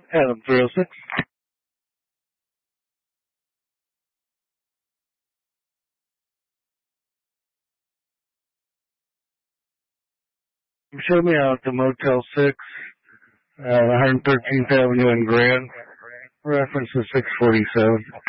Adam 306. Show me out to Motel 6, 113th Avenue in Grand. Reference is 647.